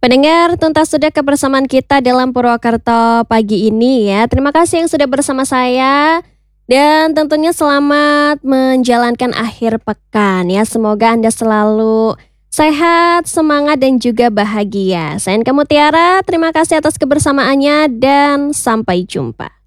Pendengar, tuntas sudah kebersamaan kita dalam Purwokerto pagi ini ya. Terima kasih yang sudah bersama saya dan tentunya selamat menjalankan akhir pekan ya. Semoga Anda selalu sehat, semangat dan juga bahagia. Saya Mutiara, terima kasih atas kebersamaannya dan sampai jumpa.